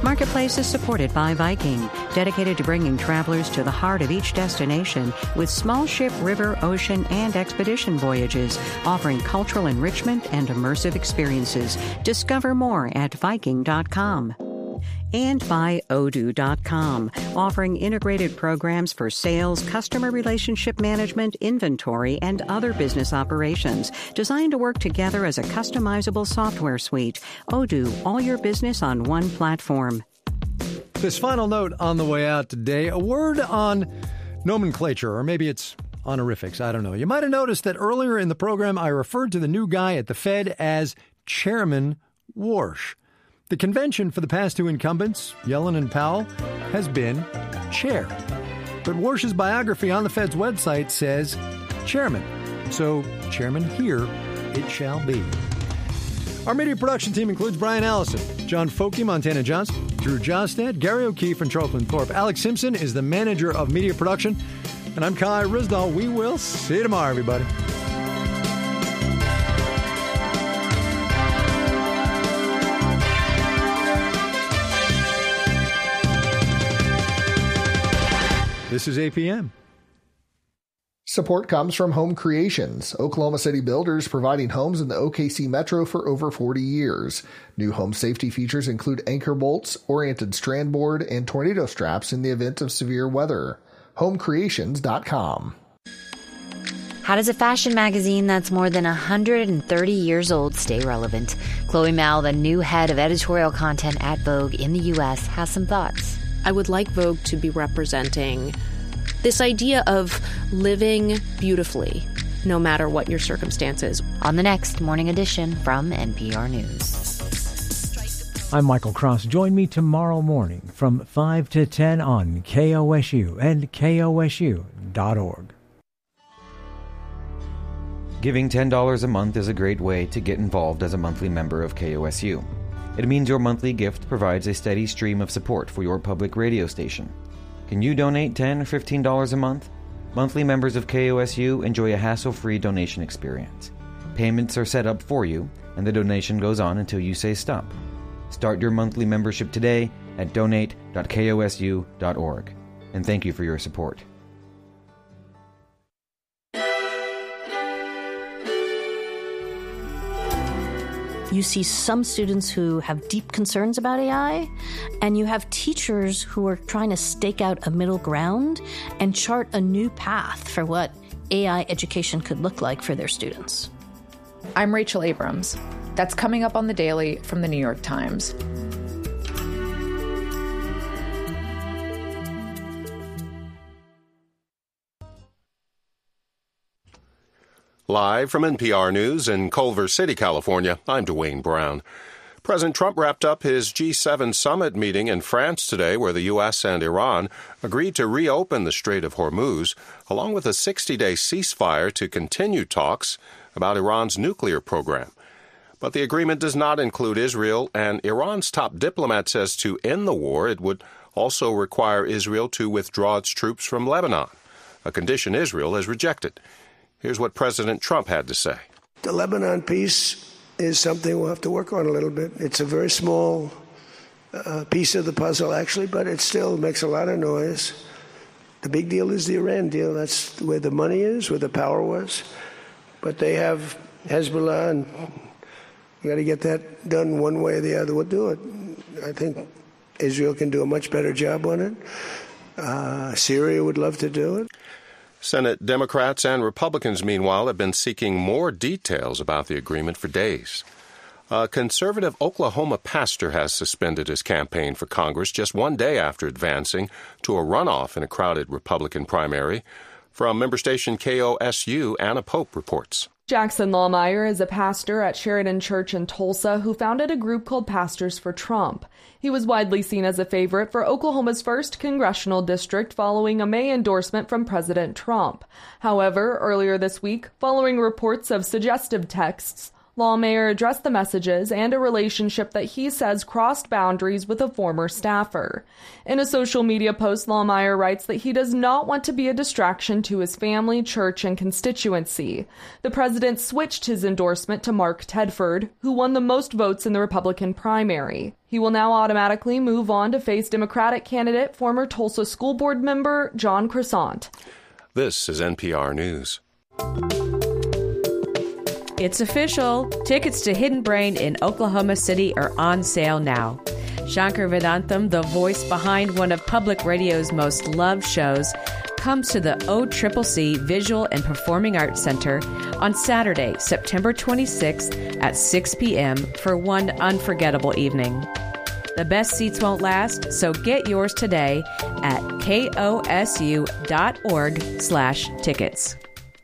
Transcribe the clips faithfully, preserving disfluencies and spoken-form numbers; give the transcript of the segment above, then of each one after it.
Marketplace is supported by Viking, dedicated to bringing travelers to the heart of each destination with small ship, river, ocean, and expedition voyages, offering cultural enrichment and immersive experiences. Discover more at Viking dot com. And by Odoo dot com, offering integrated programs for sales, customer relationship management, inventory, and other business operations, designed to work together as a customizable software suite. Odoo, all your business on one platform. This final note on the way out today, a word on nomenclature, or maybe it's honorifics, I don't know. You might have noticed that earlier in the program I referred to the new guy at the Fed as Chairman Warsh. The convention for the past two incumbents, Yellen and Powell, has been chair. But Warsh's biography on the Fed's website says chairman. So chairman here it shall be. Our media production team includes Brian Allison, John Folke, Montana Johnson, Drew Jostad, Gary O'Keefe, and Charlton Thorpe. Alex Simpson is the manager of media production. And I'm Kai Rizdal. We will see you tomorrow, everybody. This is A P M. Support comes from Home Creations, Oklahoma City builders providing homes in the O K C Metro for over forty years. New home safety features include anchor bolts, oriented strand board, and tornado straps in the event of severe weather. home creations dot com. How does a fashion magazine that's more than one hundred thirty years old stay relevant? Chloe Mao, the new head of editorial content at Vogue in the U S, has some thoughts. I would like Vogue to be representing this idea of living beautifully, no matter what your circumstances. On the next Morning Edition from N P R News. I'm Michael Cross. Join me tomorrow morning from five to ten on K O S U and K O S U dot org. Giving ten dollars a month is a great way to get involved as a monthly member of K O S U. It means your monthly gift provides a steady stream of support for your public radio station. Can you donate ten dollars or fifteen dollars a month? Monthly members of K O S U enjoy a hassle-free donation experience. Payments are set up for you, and the donation goes on until you say stop. Start your monthly membership today at donate dot K O S U dot org. And thank you for your support. You see some students who have deep concerns about A I, and you have teachers who are trying to stake out a middle ground and chart a new path for what A I education could look like for their students. I'm Rachel Abrams. That's coming up on The Daily from The New York Times. Live from N P R News in Culver City, California, I'm Dwayne Brown. President Trump wrapped up his G seven summit meeting in France today, where the U S and Iran agreed to reopen the Strait of Hormuz, along with a sixty-day ceasefire to continue talks about Iran's nuclear program. But the agreement does not include Israel, and Iran's top diplomat says to end the war, it would also require Israel to withdraw its troops from Lebanon, a condition Israel has rejected. Here's what President Trump had to say. The Lebanon peace is something we'll have to work on a little bit. It's a very small uh, piece of the puzzle, actually, but it still makes a lot of noise. The big deal is the Iran deal. That's where the money is, where the power was. But they have Hezbollah, and you got to get that done one way or the other. We'll do it. I think Israel can do a much better job on it. Uh, Syria would love to do it. Senate Democrats and Republicans, meanwhile, have been seeking more details about the agreement for days. A conservative Oklahoma pastor has suspended his campaign for Congress just one day after advancing to a runoff in a crowded Republican primary. From member station K O S U, Anna Pope reports. Jackson Lawmeyer is a pastor at Sheridan Church in Tulsa who founded a group called Pastors for Trump. He was widely seen as a favorite for Oklahoma's first congressional district following a May endorsement from President Trump. However, earlier this week, following reports of suggestive texts, Lawmayer addressed the messages and a relationship that he says crossed boundaries with a former staffer. In a social media post, Lawmayer writes that he does not want to be a distraction to his family, church, and constituency. The president switched his endorsement to Mark Tedford, who won the most votes in the Republican primary. He will now automatically move on to face Democratic candidate, former Tulsa school board member John Crescent. This is N P R News. It's official. Tickets to Hidden Brain in Oklahoma City are on sale now. Shankar Vedantam, the voice behind one of public radio's most loved shows, comes to the O C C C Visual and Performing Arts Center on Saturday, September twenty-sixth at six p.m. for one unforgettable evening. The best seats won't last, so get yours today at kosu.org slash tickets.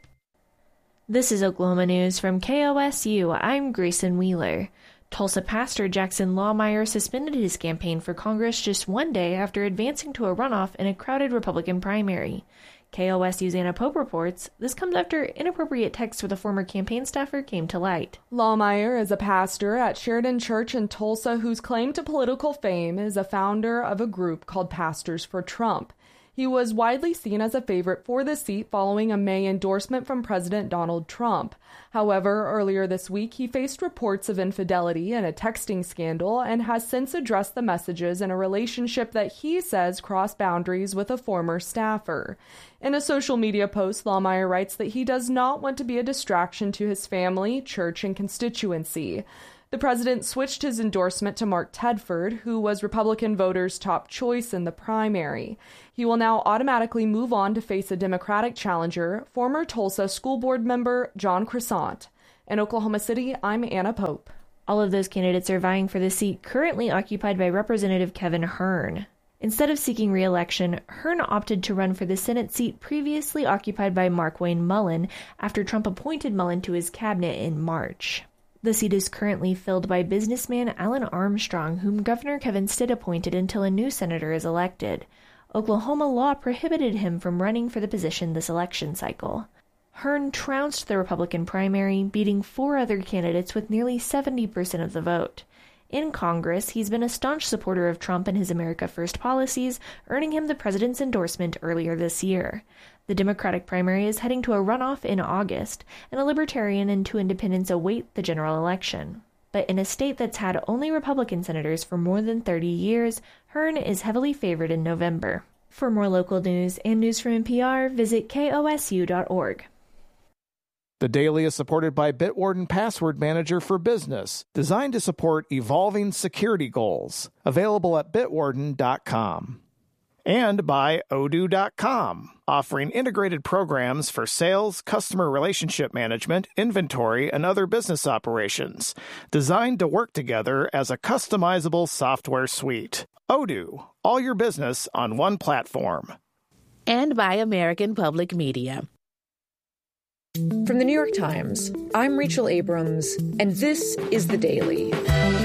This is Oklahoma News from K O S U. I'm Grayson Wheeler. Tulsa pastor Jackson Lawmeyer suspended his campaign for Congress just one day after advancing to a runoff in a crowded Republican primary. K O S U's Anna Pope reports this comes after inappropriate texts with a former campaign staffer came to light. Lawmeyer is a pastor at Sheridan Church in Tulsa whose claim to political fame is a founder of a group called Pastors for Trump. He was widely seen as a favorite for the seat following a May endorsement from President Donald Trump. However, earlier this week, he faced reports of infidelity and a texting scandal and has since addressed the messages in a relationship that he says crossed boundaries with a former staffer. In a social media post, Lawmeyer writes that he does not want to be a distraction to his family, church, and constituency. The president switched his endorsement to Mark Tedford, who was Republican voters' top choice in the primary. He will now automatically move on to face a Democratic challenger, former Tulsa school board member John Crescent. In Oklahoma City, I'm Anna Pope. All of those candidates are vying for the seat currently occupied by Representative Kevin Hern. Instead of seeking re-election, Hern opted to run for the Senate seat previously occupied by Markwayne Mullin after Trump appointed Mullin to his cabinet in March. The seat is currently filled by businessman Alan Armstrong, whom Governor Kevin Stitt appointed until a new senator is elected. Oklahoma law prohibited him from running for the position this election cycle. Hern trounced the Republican primary, beating four other candidates with nearly seventy percent of the vote. In Congress, he's been a staunch supporter of Trump and his America First policies, earning him the president's endorsement earlier this year. The Democratic primary is heading to a runoff in August, and a Libertarian and two independents await the general election. But in a state that's had only Republican senators for more than thirty years, Hern is heavily favored in November. For more local news and news from N P R, visit K O S U dot org. The Daily is supported by Bitwarden Password Manager for Business, designed to support evolving security goals. Available at bitwarden dot com. And by odoo dot com, offering integrated programs for sales, customer relationship management, inventory, and other business operations, designed to work together as a customizable software suite. Odoo, all your business on one platform. And by American Public Media. From the New York Times, I'm Rachel Abrams, and this is The Daily.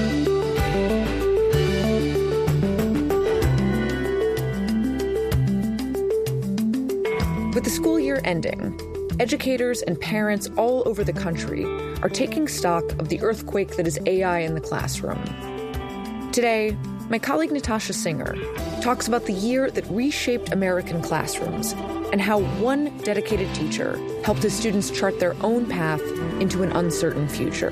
With the school year ending, educators and parents all over the country are taking stock of the earthquake that is A I in the classroom. Today, my colleague Natasha Singer talks about the year that reshaped American classrooms and how one dedicated teacher helped his students chart their own path into an uncertain future.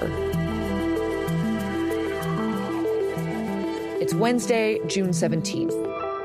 It's Wednesday, June seventeenth.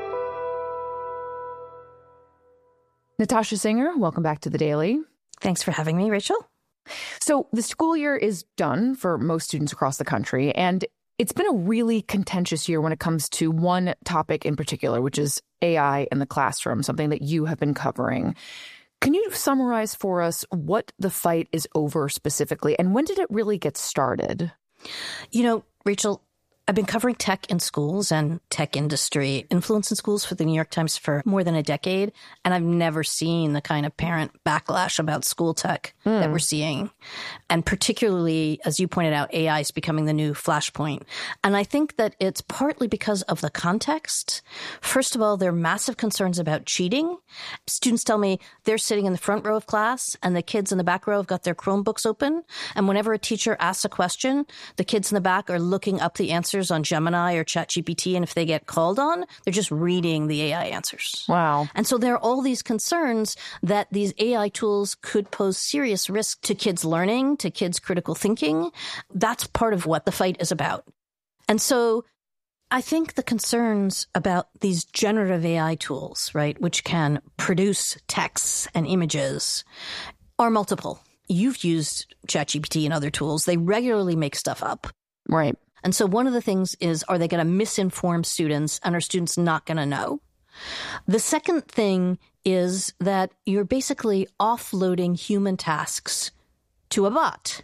Natasha Singer, welcome back to The Daily. Thanks for having me, Rachel. So the school year is done for most students across the country, and it's been a really contentious year when it comes to one topic in particular, which is A I in the classroom, something that you have been covering. Can you summarize for us what the fight is over specifically, and when did it really get started? You know, Rachel, I've been covering tech in schools and tech industry influence in schools for the New York Times for more than a decade, and I've never seen the kind of parent backlash about school tech mm. that we're seeing. And particularly, as you pointed out, A I is becoming the new flashpoint. And I think that it's partly because of the context. First of all, there are massive concerns about cheating. Students tell me they're sitting in the front row of class and the kids in the back row have got their Chromebooks open. And whenever a teacher asks a question, the kids in the back are looking up the answers on Gemini or ChatGPT, and if they get called on, they're just reading the A I answers. Wow. And so there are all these concerns that these A I tools could pose serious risk to kids' learning, to kids' critical thinking. That's part of what the fight is about. And so I think the concerns about these generative A I tools, right, which can produce texts and images, are multiple. You've used ChatGPT and other tools. They regularly make stuff up. Right. And so one of the things is, are they going to misinform students, and are students not going to know? The second thing is that you're basically offloading human tasks to a bot.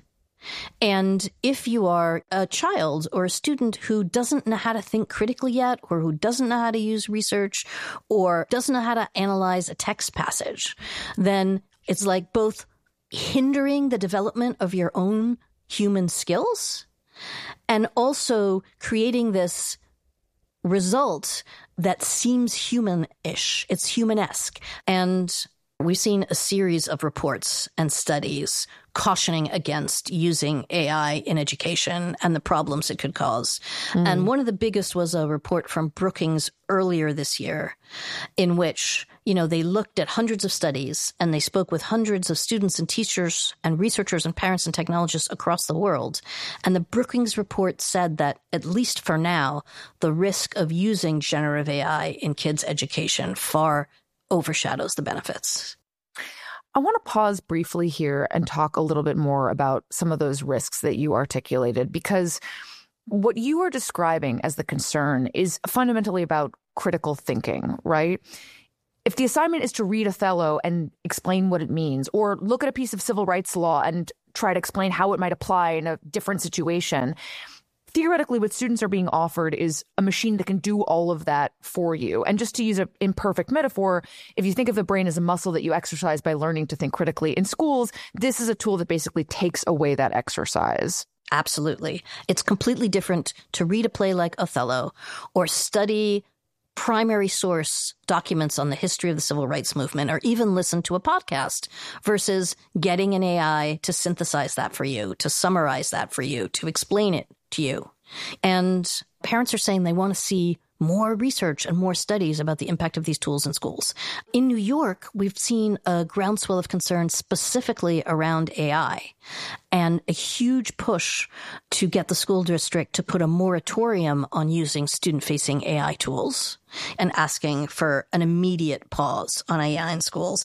And if you are a child or a student who doesn't know how to think critically yet, or who doesn't know how to use research, or doesn't know how to analyze a text passage, then it's like both hindering the development of your own human skills and also creating this result that seems human-ish. It's human-esque. And we've seen a series of reports and studies cautioning against using A I in education and the problems it could cause. Mm. And one of the biggest was a report from Brookings earlier this year, in which, you know, they looked at hundreds of studies and they spoke with hundreds of students and teachers and researchers and parents and technologists across the world. And the Brookings report said that, at least for now, the risk of using generative A I in kids' education far overshadows the benefits. I want to pause briefly here and talk a little bit more about some of those risks that you articulated, because what you are describing as the concern is fundamentally about critical thinking, right? If the assignment is to read Othello and explain what it means, or look at a piece of civil rights law and try to explain how it might apply in a different situation, theoretically, what students are being offered is a machine that can do all of that for you. And just to use an imperfect metaphor, if you think of the brain as a muscle that you exercise by learning to think critically in schools, this is a tool that basically takes away that exercise. Absolutely. It's completely different to read a play like Othello or study primary source documents on the history of the civil rights movement, or even listen to a podcast, versus getting an A I to synthesize that for you, to summarize that for you, to explain it to you. And parents are saying they want to see more research and more studies about the impact of these tools in schools. In New York, we've seen a groundswell of concern specifically around A I, and a huge push to get the school district to put a moratorium on using student-facing A I tools and asking for an immediate pause on A I in schools.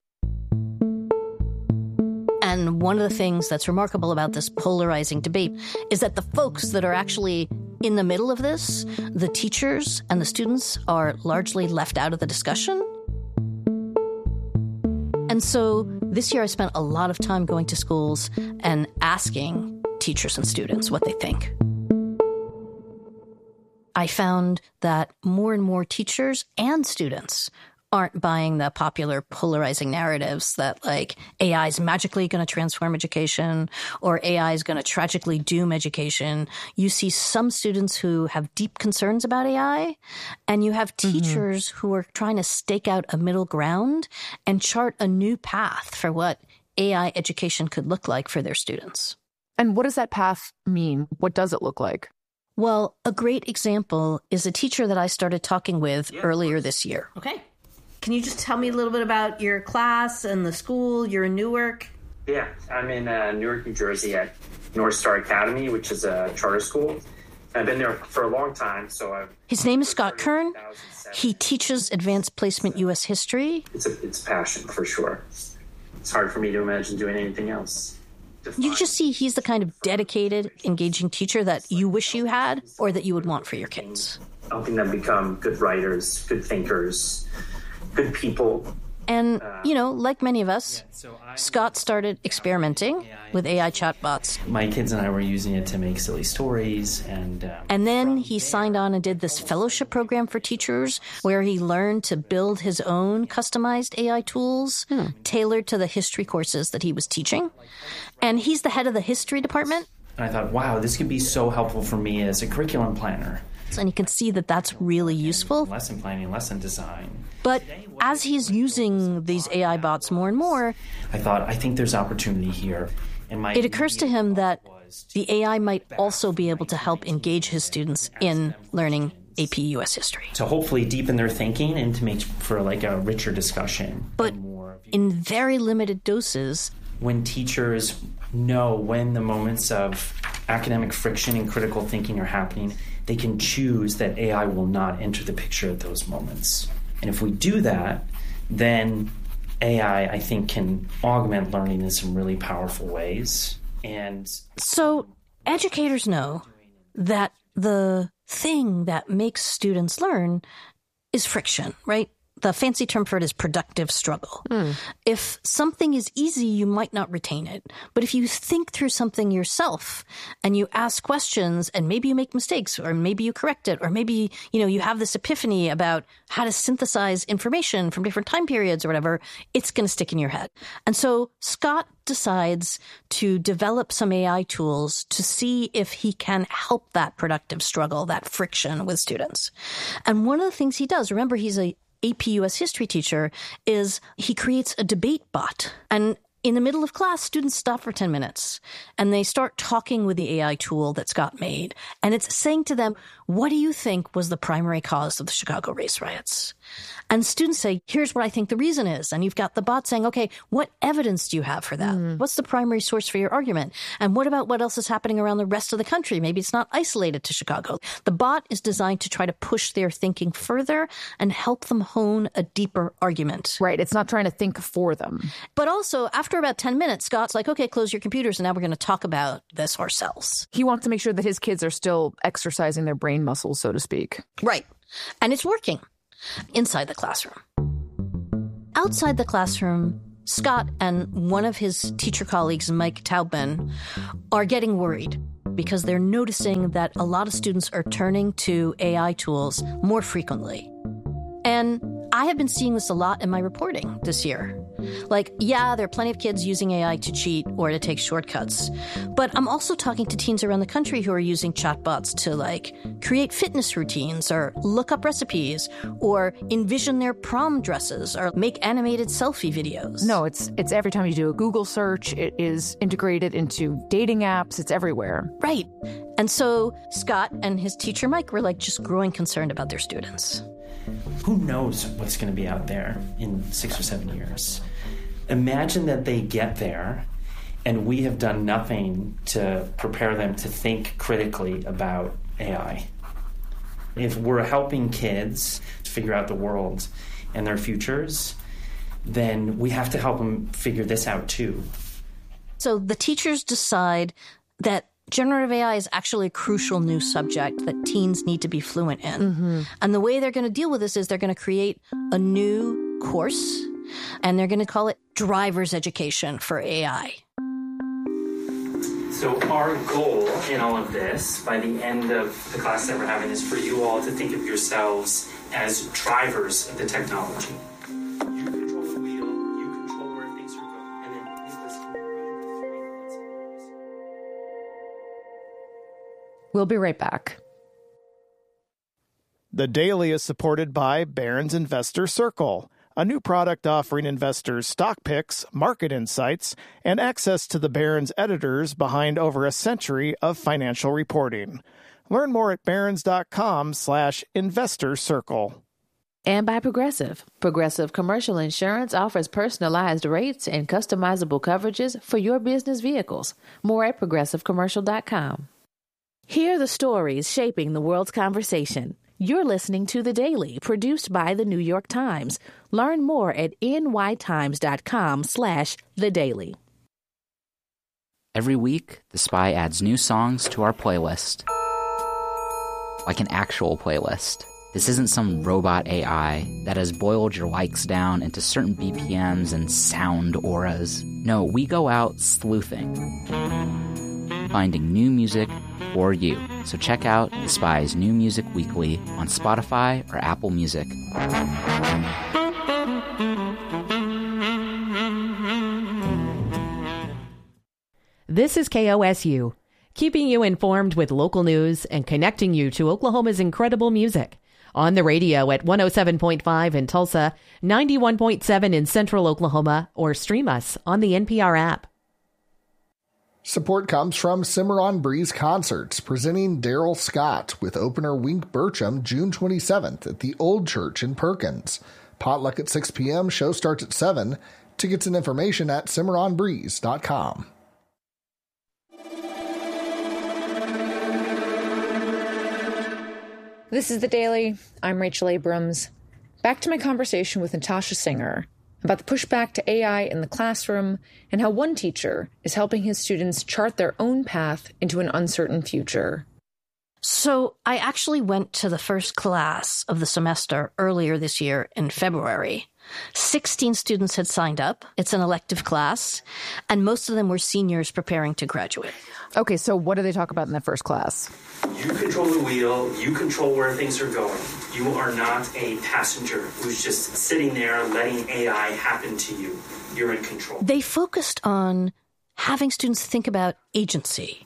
And one of the things that's remarkable about this polarizing debate is that the folks that are actually in the middle of this, the teachers and the students, are largely left out of the discussion. And so this year I spent a lot of time going to schools and asking teachers and students what they think. I found that more and more teachers and students aren't buying the popular polarizing narratives that, like, A I is magically going to transform education, or A I is going to tragically doom education. You see some students who have deep concerns about A I, and you have teachers mm-hmm. who are trying to stake out a middle ground and chart a new path for what A I education could look like for their students. And what does that path mean? What does it look like? Well, a great example is a teacher that I started talking with yeah, earlier this year. Okay. Can you just tell me a little bit about your class and the school? You're in Newark. Yeah, I'm in uh, Newark, New Jersey at North Star Academy, which is a charter school. I've been there for a long time, so I've... His name is Scott Kern. He teaches advanced placement U S history. It's a it's passion, for sure. It's hard for me to imagine doing anything else. You just see he's the kind of dedicated, engaging teacher that you wish you had, or that you would want for your kids. Helping them become good writers, good thinkers, good people, And, you know, like many of us, Scott started experimenting with A I chatbots. My kids and I were using it to make silly stories. And uh, and then he signed on and did this fellowship program for teachers where he learned to build his own customized A I tools hmm. tailored to the history courses that he was teaching. And he's the head of the history department. And I thought, wow, this could be so helpful for me as a curriculum planner. And you can see that that's really useful. Lesson planning, lesson design. But as he's using these A I bots more and more, I thought, I think there's opportunity here. And my it occurs to him that the A I might also be able to help engage his students in learning A P U S history. To hopefully deepen their thinking and to make for like a richer discussion. But in very limited doses. When teachers know when the moments of academic friction and critical thinking are happening, they can choose that A I will not enter the picture at those moments. And if we do that, then A I, I think, can augment learning in some really powerful ways. And so educators know that the thing that makes students learn is friction, right? The fancy term for it is productive struggle. Mm. If something is easy, you might not retain it. But if you think through something yourself and you ask questions and maybe you make mistakes or maybe you correct it or maybe, you know, you have this epiphany about how to synthesize information from different time periods or whatever, it's going to stick in your head. And so Scott decides to develop some A I tools to see if he can help that productive struggle, that friction with students. And one of the things he does, remember, he's a A P U S history teacher, is he creates a debate bot. And in the middle of class, students stop for ten minutes and they start talking with the A I tool that Scott made. And it's saying to them, what do you think was the primary cause of the Chicago race riots? And students say, here's what I think the reason is. And you've got the bot saying, okay, what evidence do you have for that? Mm. What's the primary source for your argument? And what about what else is happening around the rest of the country? Maybe it's not isolated to Chicago. The bot is designed to try to push their thinking further and help them hone a deeper argument. Right. It's not trying to think for them. But also, after about ten minutes, Scott's like, okay, close your computers, and now we're going to talk about this ourselves. He wants to make sure that his kids are still exercising their brain muscles, so to speak. Right. And it's working inside the classroom. Outside the classroom, Scott and one of his teacher colleagues, Mike Taubman, are getting worried because they're noticing that a lot of students are turning to A I tools more frequently. And I have been seeing this a lot in my reporting this year. Like, yeah, there are plenty of kids using A I to cheat or to take shortcuts. But I'm also talking to teens around the country who are using chatbots to, like, create fitness routines or look up recipes or envision their prom dresses or make animated selfie videos. No, it's it's every time you do a Google search, it is integrated into dating apps. It's everywhere. Right. And so Scott and his teacher Mike were, like, just growing concerned about their students. Who knows what's going to be out there in six or seven years? Imagine that they get there and we have done nothing to prepare them to think critically about A I. If we're helping kids figure out the world and their futures, then we have to help them figure this out too. So the teachers decide that generative A I is actually a crucial new subject that teens need to be fluent in. Mm-hmm. And the way they're going to deal with this is they're going to create a new course, and they're going to call it Driver's Education for A I. So our goal in all of this, by the end of the class that we're having, is for you all to think of yourselves as drivers of the technology. You control the wheel, you control where things are going, and then you listen. We'll be right back. The Daily is supported by Barron's Investor Circle, a new product offering investors stock picks, market insights, and access to the Barron's editors behind over a century of financial reporting. Learn more at barrons.com slash investor circle. And by Progressive. Progressive Commercial Insurance offers personalized rates and customizable coverages for your business vehicles. More at progressive commercial dot com. Hear the stories shaping the world's conversation. You're listening to The Daily, produced by The New York Times. Learn more at nytimes.com slash The Daily. Every week, The Spy adds new songs to our playlist. Like an actual playlist. This isn't some robot A I that has boiled your likes down into certain B P Ms and sound auras. No, we go out sleuthing, finding new music for you. So check out The Spy's New Music Weekly on Spotify or Apple Music. This is K O S U, keeping you informed with local news and connecting you to Oklahoma's incredible music. On the radio at one oh seven point five in Tulsa, ninety-one point seven in Central Oklahoma, or stream us on the N P R app. Support comes from Cimarron Breeze Concerts, presenting Daryl Scott with opener Wink Burcham June twenty-seventh at the Old Church in Perkins. Potluck at six p.m., show starts at seven. Tickets and information at cimarron breeze dot com. This is The Daily. I'm Rachel Abrams. Back to my conversation with Natasha Singer about the pushback to A I in the classroom and how one teacher is helping his students chart their own path into an uncertain future. So I actually went to the first class of the semester earlier this year in February. sixteen students had signed up. It's an elective class, and most of them were seniors preparing to graduate. Okay, so what do they talk about in that first class? You control the wheel. You control where things are going. You are not a passenger who's just sitting there letting A I happen to you. You're in control. They focused on having students think about agency.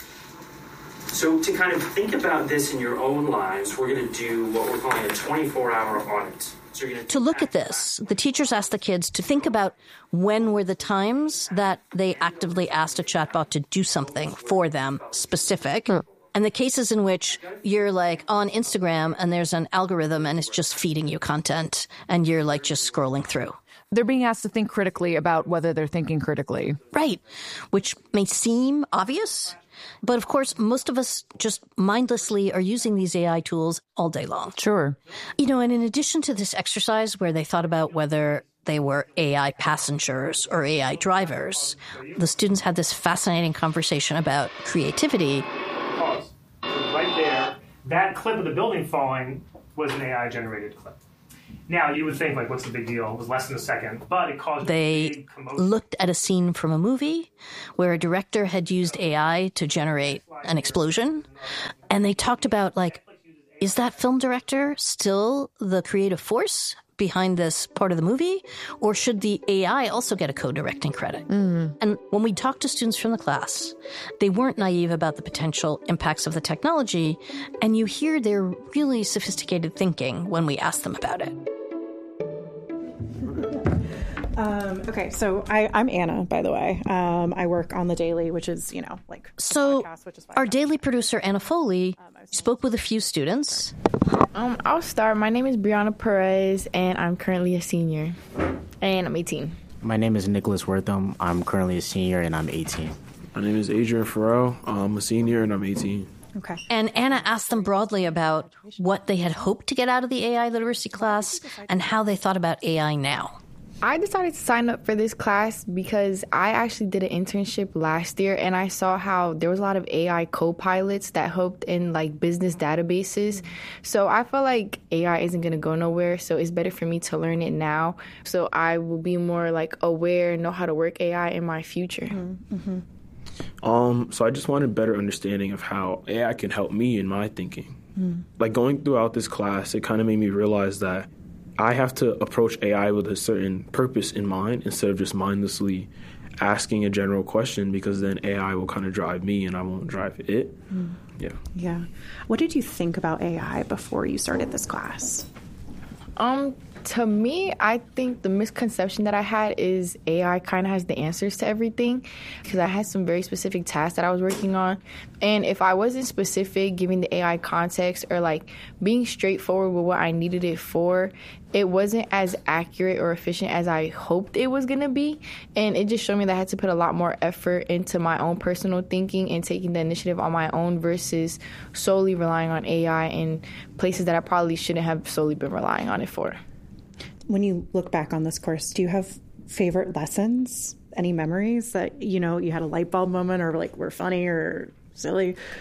So to kind of think about this in your own lives, we're going to do what we're calling a twenty-four hour audit. So you're going to look at this, the teachers asked the kids to think about when were the times that they actively asked a chatbot to do something for them specific. Hmm. And the cases in which you're like on Instagram and there's an algorithm and it's just feeding you content and you're like just scrolling through. They're being asked to think critically about whether they're thinking critically. Right, which may seem obvious. But of course, most of us just mindlessly are using these A I tools all day long. Sure. You know, and in addition to this exercise where they thought about whether they were A I passengers or A I drivers, the students had this fascinating conversation about creativity. Pause. Right there, that clip of the building falling was an A I-generated clip. Now, you would think, like, what's the big deal? It was less than a second, but it caused they a big commotion. Looked at a scene from a movie where a director had used A I to generate an explosion, and they talked about, like, is that film director still the creative force behind this part of the movie, or should the A I also get a co-directing credit? Mm. And when we talked to students from the class, they weren't naive about the potential impacts of the technology, and you hear their really sophisticated thinking when we ask them about it. Um, okay, so I, I'm Anna, by the way. Um, I work on The Daily, which is, you know, like... So podcast, which is our Daily producer, Anna Foley, um, spoke with a few students. Um, I'll start. My name is Brianna Perez, and I'm currently a senior, and I'm eighteen. My name is Nicholas Wortham. I'm currently a senior, and I'm eighteen. My name is Adrian Farrell. I'm a senior, and I'm eighteen. Okay. And Anna asked them broadly about what they had hoped to get out of the A I literacy class and how they thought about A I now. I decided to sign up for this class because I actually did an internship last year, and I saw how there was a lot of A I co-pilots that helped in like business databases. So I felt like A I isn't going to go nowhere, so it's better for me to learn it now so I will be more like aware and know how to work A I in my future. Mm-hmm. Um, so I just wanted a better understanding of how A I can help me in my thinking. Mm. Like going throughout this class, it kind of made me realize that I have to approach A I with a certain purpose in mind instead of just mindlessly asking a general question, because then A I will kind of drive me and I won't drive it. Mm. Yeah. Yeah. What did you think about A I before you started this class? Um, to me, I think the misconception that I had is A I kind of has the answers to everything, because I had some very specific tasks that I was working on. And if I wasn't specific, giving the A I context or like being straightforward with what I needed it for, it wasn't as accurate or efficient as I hoped it was going to be. And it just showed me that I had to put a lot more effort into my own personal thinking and taking the initiative on my own versus solely relying on A I in places that I probably shouldn't have solely been relying on it for. When you look back on this course, do you have favorite lessons? Any memories that, you know, you had a light bulb moment or like were funny or silly?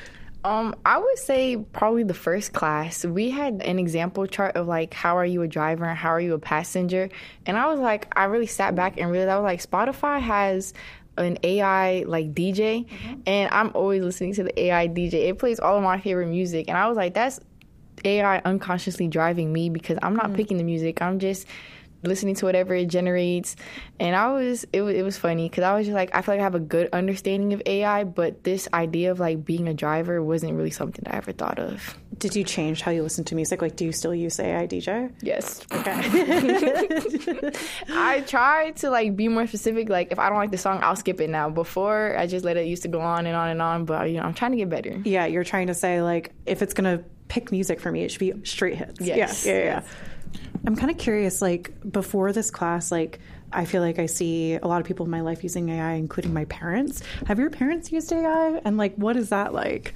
Um, I would say probably the first class. We had an example chart of like, how are you a driver and how are you a passenger? And I was like, I really sat back and realized, I was like, Spotify has an A I like D J, mm-hmm. and I'm always listening to the A I D J. It plays all of my favorite music. And I was like, that's A I unconsciously driving me because I'm not mm-hmm. picking the music. I'm just listening to whatever it generates. And I was, it was, it was funny because I was just like, I feel like I have a good understanding of A I, but this idea of like being a driver wasn't really something that I ever thought of. Did you change how you listen to music? Like, do you still use A I D J? Yes. Okay. I try to like be more specific. Like if I don't like the song, I'll skip it now. Before, I just let it used to go on and on and on, but you know, I'm trying to get better. Yeah, you're trying to say like, if it's going to pick music for me, it should be straight hits. Yes. Yeah, yeah, yeah. Yes. I'm kind of curious, like, before this class, like, I feel like I see a lot of people in my life using A I, including my parents. Have your parents used A I? And, like, what is that like?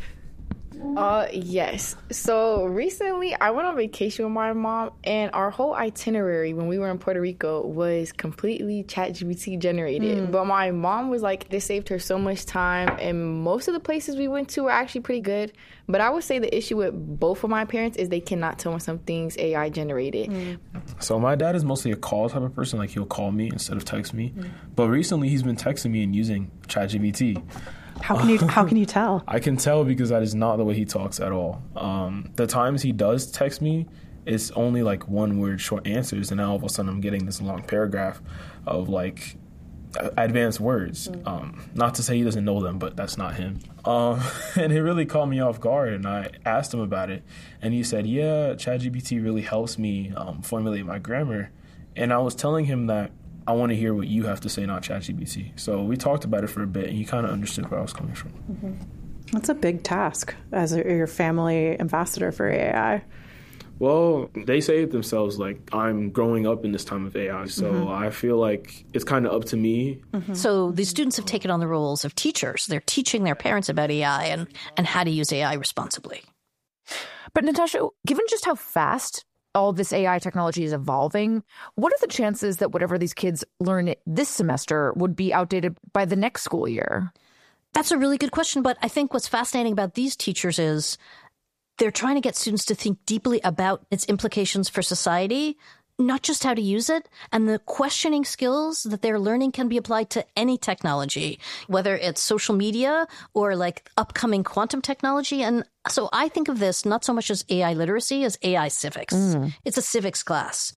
Uh, yes. So recently I went on vacation with my mom, and our whole itinerary when we were in Puerto Rico was completely ChatGPT generated. Mm. But my mom was like, this saved her so much time, and most of the places we went to were actually pretty good. But I would say the issue with both of my parents is they cannot tell when something's A I generated. Mm. So my dad is mostly a call type of person, like he'll call me instead of text me. Mm. But recently he's been texting me and using ChatGPT. How can you how can you tell? I can tell because that is not the way he talks at all. Um, the times he does text me, it's only like one word short answers, and now all of a sudden I'm getting this long paragraph of like advanced words. Mm. Um, not to say he doesn't know them, but that's not him. Um, and it really caught me off guard, and I asked him about it, and he said, yeah, ChatGPT really helps me um, formulate my grammar. And I was telling him that I want to hear what you have to say, not ChatGPT. So we talked about it for a bit, and he kind of understood where I was coming from. Mm-hmm. That's a big task as a, your family ambassador for A I. Well, they say it themselves, like, I'm growing up in this time of A I, so mm-hmm. I feel like it's kind of up to me. Mm-hmm. So the students have taken on the roles of teachers. They're teaching their parents about A I and, and how to use A I responsibly. But Natasha, given just how fast all this A I technology is evolving, what are the chances that whatever these kids learn this semester would be outdated by the next school year? That's a really good question, but I think what's fascinating about these teachers is they're trying to get students to think deeply about its implications for society, not just how to use it. And the questioning skills that they're learning can be applied to any technology, whether it's social media or like upcoming quantum technology. And so I think of this not so much as A I literacy as A I civics. Mm. It's a civics class.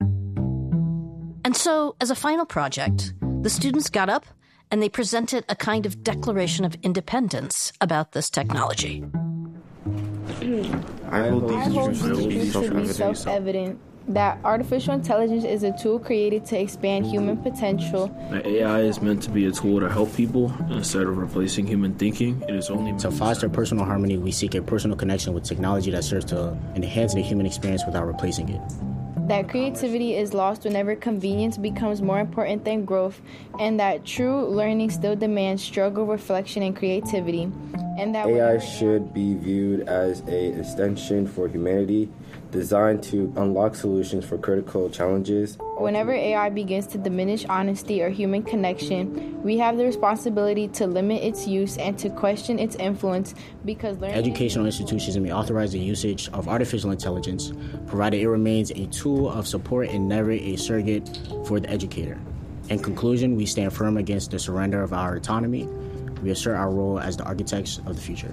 And so as a final project, the students got up and they presented a kind of declaration of independence about this technology. I hold these truths to be self-evident that artificial intelligence is a tool created to expand human potential. That A I is meant to be a tool to help people instead of replacing human thinking. It is only to foster personal harmony. We seek a personal connection with technology that serves to enhance the human experience without replacing it. That creativity is lost whenever convenience becomes more important than growth, and that true learning still demands struggle, reflection, and creativity. And that A I should be viewed as an extension for humanity, designed to unlock solutions for critical challenges. Whenever A I begins to diminish honesty or human connection, we have the responsibility to limit its use and to question its influence, because learning... Educational institutions may authorize the usage of artificial intelligence, provided it remains a tool of support and never a surrogate for the educator. In conclusion, we stand firm against the surrender of our autonomy. We assert our role as the architects of the future.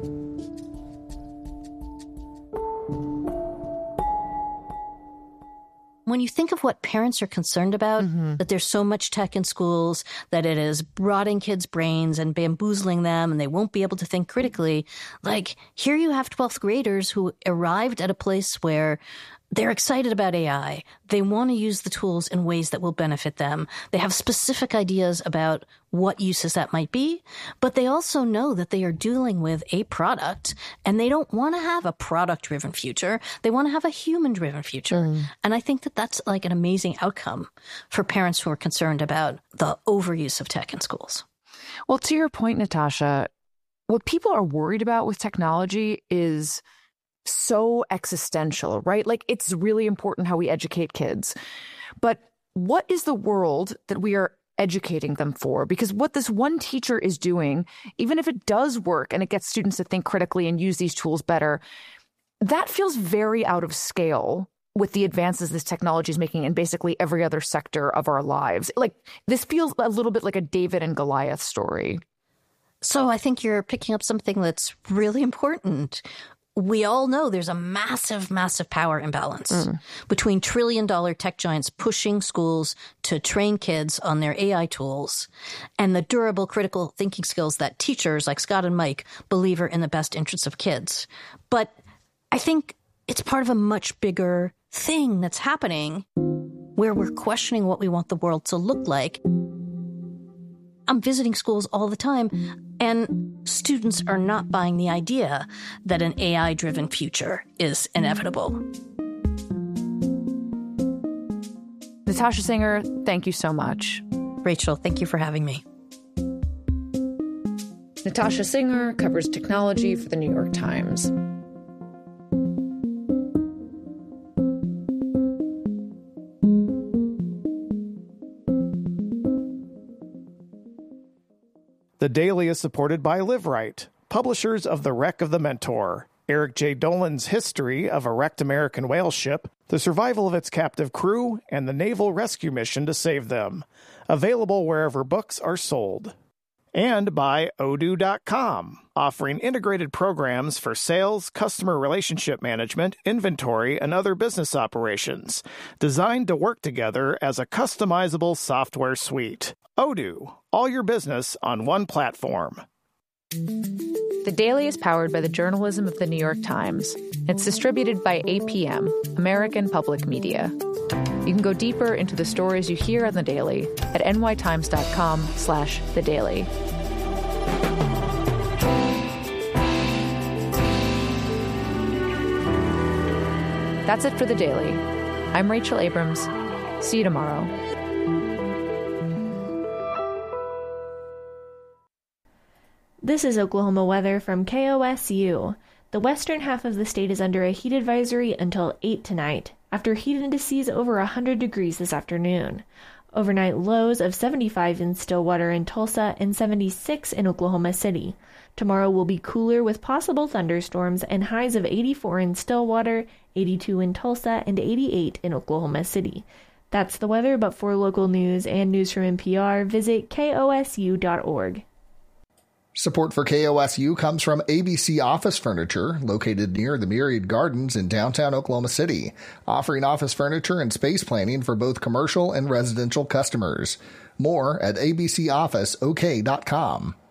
When you think of what parents are concerned about, mm-hmm. that there's so much tech in schools, that it is rotting kids' brains and bamboozling them and they won't be able to think critically, like here you have twelfth graders who arrived at a place where they're excited about A I. They want to use the tools in ways that will benefit them. They have specific ideas about what uses that might be, but they also know that they are dealing with a product and they don't want to have a product-driven future. They want to have a human-driven future. Mm. And I think that that's like an amazing outcome for parents who are concerned about the overuse of tech in schools. Well, to your point, Natasha, what people are worried about with technology is so existential, right? Like, it's really important how we educate kids. But what is the world that we are educating them for? Because what this one teacher is doing, even if it does work and it gets students to think critically and use these tools better, that feels very out of scale with the advances this technology is making in basically every other sector of our lives. Like, this feels a little bit like a David and Goliath story. So I think you're picking up something that's really important. We all know there's a massive, massive power imbalance mm. between trillion-dollar tech giants pushing schools to train kids on their A I tools and the durable critical thinking skills that teachers like Scott and Mike believe are in the best interests of kids. But I think it's part of a much bigger thing that's happening where we're questioning what we want the world to look like. I'm visiting schools all the time, and students are not buying the idea that an A I-driven future is inevitable. Natasha Singer, thank you so much. Rachel, thank you for having me. Natasha Singer covers technology for the New York Times. The Daily is supported by LiveRight, publishers of The Wreck of the Mentor, Eric J. Dolan's history of a wrecked American whale ship, the survival of its captive crew, and the naval rescue mission to save them. Available wherever books are sold. And by Odoo dot com, offering integrated programs for sales, customer relationship management, inventory, and other business operations, designed to work together as a customizable software suite. Odoo, all your business on one platform. The Daily is powered by the journalism of the New York Times. It's distributed by A P M, American Public Media. You can go deeper into the stories you hear on The Daily at n y times dot com slash the daily. That's it for The Daily. I'm Rachel Abrams. See you tomorrow. This is Oklahoma weather from K O S U. The western half of the state is under a heat advisory until eight tonight, after heat indices over one hundred degrees this afternoon. Overnight lows of seventy-five in Stillwater and Tulsa and seventy-six in Oklahoma City. Tomorrow will be cooler with possible thunderstorms and highs of eighty-four in Stillwater, eighty-two in Tulsa, and eighty-eight in Oklahoma City. That's the weather, but for local news and news from N P R, visit K O S U dot org. Support for K O S U comes from A B C Office Furniture, located near the Myriad Gardens in downtown Oklahoma City, offering office furniture and space planning for both commercial and residential customers. More at a b c office o k dot com.